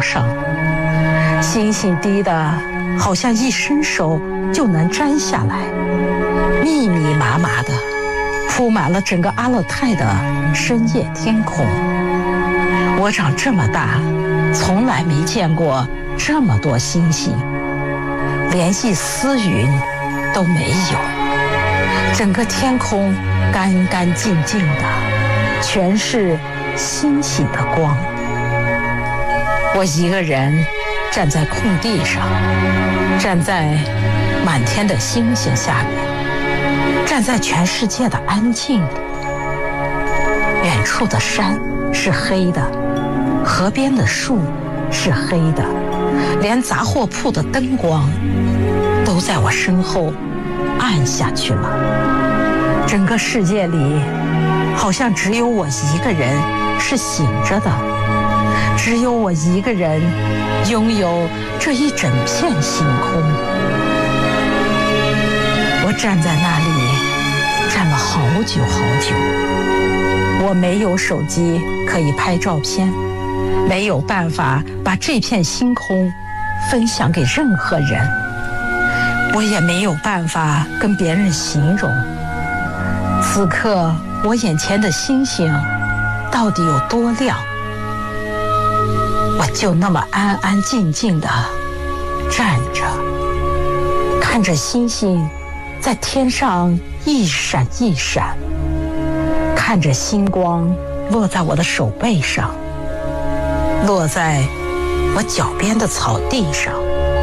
上，星星低的好像一伸手就能摘下来，密密麻麻的铺满了整个阿勒泰的深夜天空。我长这么大，从来没见过这么多星星，连一丝云都没有，整个天空干干净净的，全是星星的光。我一个人站在空地上，站在满天的星星下面，站在全世界的安静里。远处的山是黑的，河边的树是黑的，连杂货铺的灯光都在我身后暗下去了。整个世界里好像只有我一个人是醒着的，只有我一个人拥有这一整片星空。我站在那里站了好久好久，我没有手机可以拍照片，没有办法把这片星空分享给任何人，我也没有办法跟别人形容此刻我眼前的星星到底有多亮。我就那么安安静静地站着，看着星星在天上一闪一闪，看着星光落在我的手背上，落在我脚边的草地上。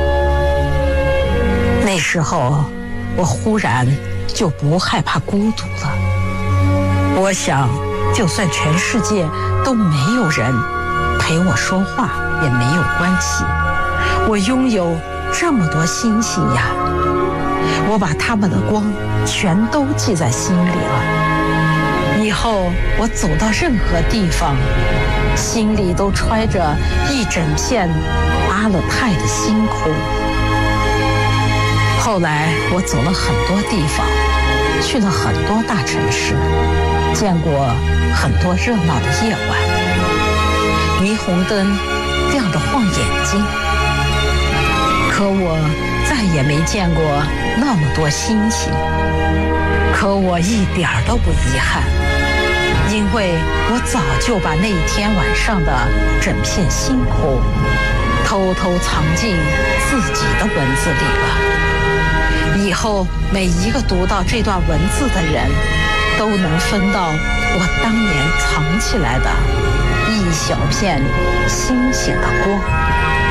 那时候我忽然就不害怕孤独了。我想就算全世界都没有人陪我说话也没有关系，我拥有这么多星星呀，我把它们的光全都记在心里了。以后我走到任何地方，心里都揣着一整片阿勒泰的星空。后来我走了很多地方，去了很多大城市，见过很多热闹的夜晚，霓虹灯亮得晃眼睛。可我再也没见过那么多星星。可我一点儿都不遗憾，因为我早就把那一天晚上的整片星空偷偷藏进自己的文字里了。以后每一个读到这段文字的人都能分到我当年藏起来的一小片星星的光。